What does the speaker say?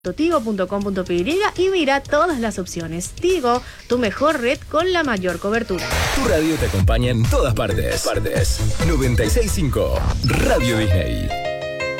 Tigo.com.py y mira todas las opciones. Tigo, tu mejor red con la mayor cobertura. Tu radio te acompaña en todas partes. 96.5 Radio Disney.